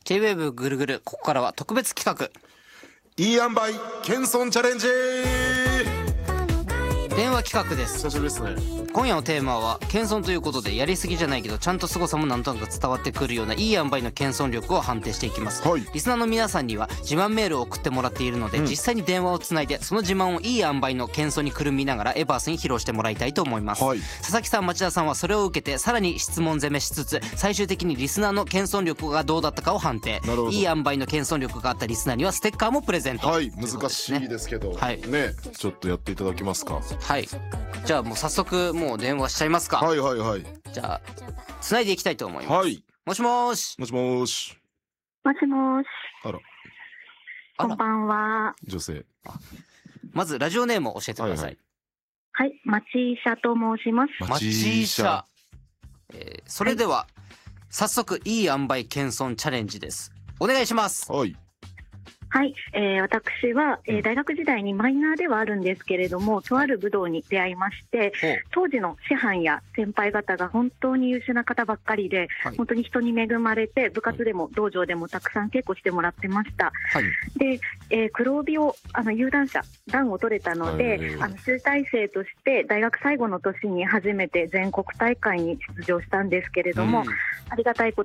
J-WAVE ぐるぐる、ここからは特別企画、 いい塩梅謙遜チャレンジ。 電話企画です。 久しぶりですね。 今夜のテーマは謙遜ということで、やりすぎじゃないけどちゃんと凄さもなんとなく伝わってくるようないい塩梅の謙遜力を判定していきます、 はい、 リスナーの皆さんには自慢メールを送ってもらっているので、実際に電話をつないでその自慢をいい塩梅の謙遜にくるみながらエバースに披露してもらいたいと思います、 はい、 佐々木さん、町田さんはそれを受けてさらに質問攻めしつつ、最終的にリスナーの謙遜力がどうだったかを判定。いい塩梅の謙遜力があったリスナーにはステッカーもプレゼント。 はい、難しいですけど、 はいね、ちょっとやっていただけますか。 はい、じゃあもう早速もう電話しちゃいますか。 はいはいはい。 じゃあ繋いでいきたいと思います。 はい。 もしもーし。 もしもーし。 もしもし。 あら、 こんばんは。 女性。 まずラジオネームを教えてください。 はい、町医者と申します。 町医者。それでは、早速いい塩梅謙遜チャレンジです。お願いします。 はい。 はい、私は、大学時代にマイナーではあるんですけれども、とある武道に出会いまして、当時の師範や先輩方が本当に優秀な方ばっかりで、本当に人に恵まれて、部活でも道場でもたくさん稽古してもらってました。で、黒帯を有段者段を取れたので、集大成として大学最後の年に初めて全国大会に出場したんですけれども、ありがたいこ